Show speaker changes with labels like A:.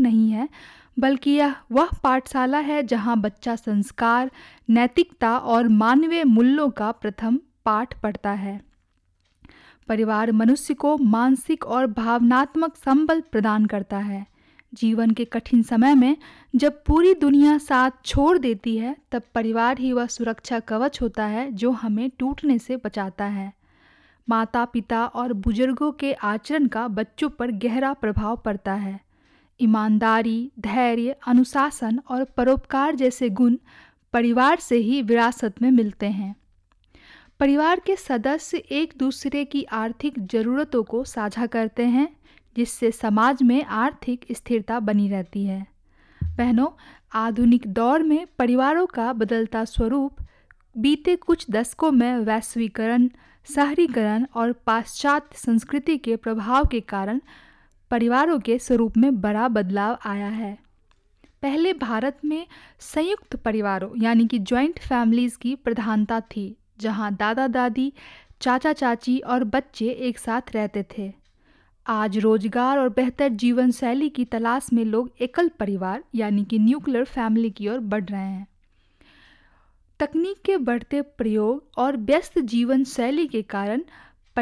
A: नहीं है, बल्कि यह वह पाठशाला है जहाँ बच्चा संस्कार, नैतिकता और मानवीय मूल्यों का प्रथम पाठ पढ़ता है। परिवार मनुष्य को मानसिक और भावनात्मक संबल प्रदान करता है। जीवन के कठिन समय में जब पूरी दुनिया साथ छोड़ देती है, तब परिवार ही वह सुरक्षा कवच होता है जो हमें टूटने से बचाता है। माता पिता और बुजुर्गों के आचरण का बच्चों पर गहरा प्रभाव पड़ता है। ईमानदारी, धैर्य, अनुशासन और परोपकार जैसे गुण परिवार से ही विरासत में मिलते हैं। परिवार के सदस्य एक दूसरे की आर्थिक ज़रूरतों को साझा करते हैं, जिससे समाज में आर्थिक स्थिरता बनी रहती है। बहनों, आधुनिक दौर में परिवारों का बदलता स्वरूप बीते कुछ दशकों में वैश्वीकरण, शहरीकरण और पाश्चात्य संस्कृति के प्रभाव के कारण परिवारों के स्वरूप में बड़ा बदलाव आया है। पहले भारत में संयुक्त परिवारों यानी कि जॉइंट फैमिलीज़ की प्रधानता थी, जहां दादा दादी, चाचा चाची और बच्चे एक साथ रहते थे। आज रोजगार और बेहतर जीवन शैली की तलाश में लोग एकल परिवार यानी कि न्यूक्लियर फैमिली की ओर बढ़ रहे हैं। तकनीक के बढ़ते प्रयोग और व्यस्त जीवन शैली के कारण